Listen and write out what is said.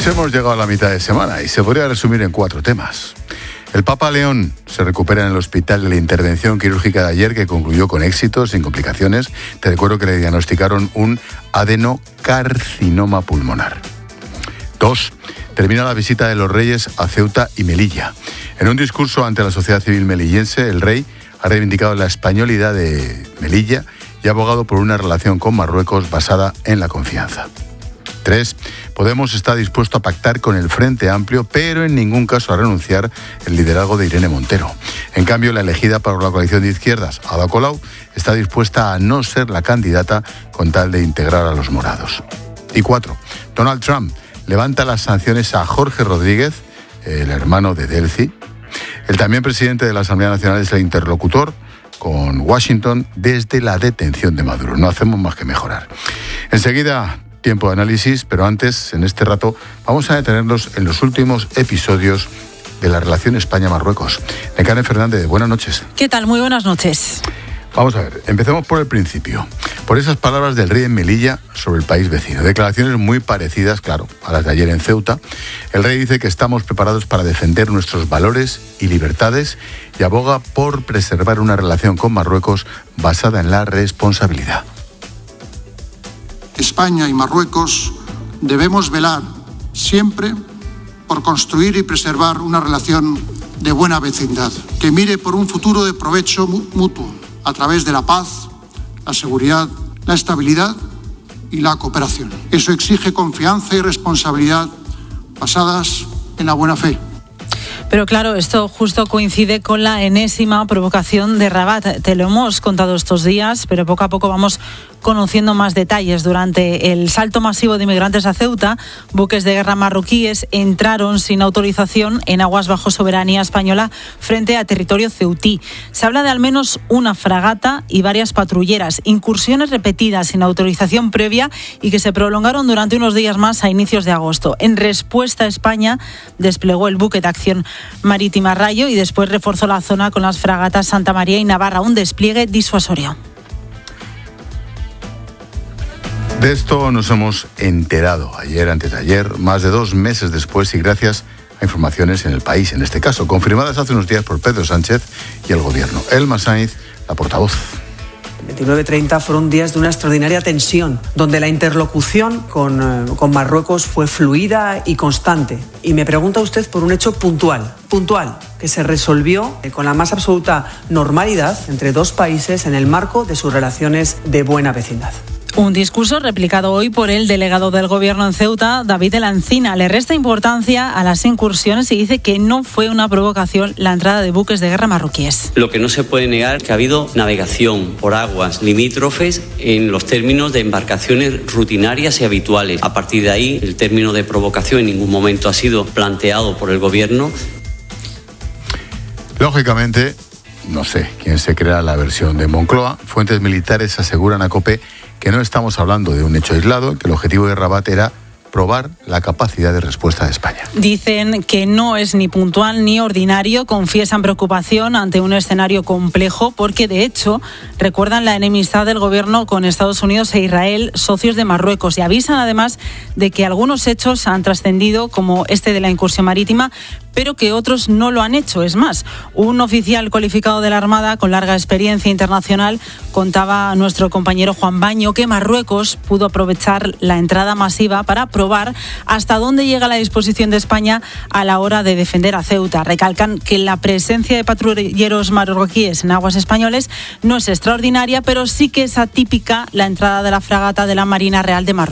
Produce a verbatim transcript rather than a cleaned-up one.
Pues hemos llegado a la mitad de semana y se podría resumir en cuatro temas. El Papa León se recupera en el hospital de la intervención quirúrgica de ayer, que concluyó con éxito, sin complicaciones. Te recuerdo que le diagnosticaron un adenocarcinoma pulmonar. Dos. Termina la visita de los reyes a Ceuta y Melilla. En un discurso ante la sociedad civil melillense, el rey ha reivindicado la españolidad de Melilla y ha abogado por una relación con Marruecos basada en la confianza. Tres. Podemos está dispuesto a pactar con el Frente Amplio, pero en ningún caso a renunciar el liderazgo de Irene Montero. En cambio, la elegida por la coalición de izquierdas, Ada Colau, está dispuesta a no ser la candidata con tal de integrar a los morados. Y cuatro. Donald Trump levanta las sanciones a Jorge Rodríguez, el hermano de Delcy. El también presidente de la Asamblea Nacional es el interlocutor con Washington desde la detención de Maduro. No hacemos más que mejorar. Enseguida, tiempo de análisis, pero antes, en este rato, vamos a detenernos en los últimos episodios de la relación España-Marruecos. Nekane Fernández, buenas noches. ¿Qué tal? Muy buenas noches. Vamos a ver, empecemos por el principio. Por esas palabras del rey en Melilla sobre el país vecino. Declaraciones muy parecidas, claro, a las de ayer en Ceuta. El rey dice que estamos preparados para defender nuestros valores y libertades y aboga por preservar una relación con Marruecos basada en la responsabilidad. España y Marruecos debemos velar siempre por construir y preservar una relación de buena vecindad, que mire por un futuro de provecho mutuo a través de la paz, la seguridad, la estabilidad y la cooperación. Eso exige confianza y responsabilidad basadas en la buena fe. Pero claro, esto justo coincide con la enésima provocación de Rabat. Te lo hemos contado estos días, pero poco a poco vamos conociendo más detalles. Durante el salto masivo de inmigrantes a Ceuta, buques de guerra marroquíes entraron sin autorización en aguas bajo soberanía española frente a territorio ceutí. Se habla de al menos una fragata y varias patrulleras, incursiones repetidas sin autorización previa y que se prolongaron durante unos días más a inicios de agosto. En respuesta, España desplegó el buque de acción marítima Rayo y después reforzó la zona con las fragatas Santa María y Navarra, un despliegue disuasorio. De esto nos hemos enterado ayer, antes de ayer, más de dos meses después y gracias a informaciones en El País, en este caso, confirmadas hace unos días por Pedro Sánchez y el Gobierno. Elma Sainz, la portavoz. veintinueve treinta fueron días de una extraordinaria tensión, donde la interlocución con, con Marruecos fue fluida y constante. Y me pregunta usted por un hecho puntual, puntual, que se resolvió con la más absoluta normalidad entre dos países en el marco de sus relaciones de buena vecindad. Un discurso replicado hoy por el delegado del Gobierno en Ceuta, David de la Encina. Le resta importancia a las incursiones y dice que no fue una provocación la entrada de buques de guerra marroquíes. Lo que no se puede negar es que ha habido navegación por aguas limítrofes en los términos de embarcaciones rutinarias y habituales. A partir de ahí, el término de provocación en ningún momento ha sido planteado por el Gobierno. Lógicamente, no sé quién se crea la versión de Moncloa. Fuentes militares aseguran a COPE que no estamos hablando de un hecho aislado, que el objetivo de Rabat era probar la capacidad de respuesta de España. Dicen que no es ni puntual ni ordinario, confiesan preocupación ante un escenario complejo porque, de hecho, recuerdan la enemistad del Gobierno con Estados Unidos e Israel, socios de Marruecos, y avisan además de que algunos hechos han trascendido, como este de la incursión marítima, pero que otros no lo han hecho. Es más, un oficial cualificado de la Armada con larga experiencia internacional contaba a nuestro compañero Juan Baño que Marruecos pudo aprovechar la entrada masiva para probar hasta dónde llega la disposición de España a la hora de defender a Ceuta. Recalcan que la presencia de patrulleros marroquíes en aguas españoles no es extraordinaria, pero sí que es atípica la entrada de la fragata de la Marina Real de Marruecos.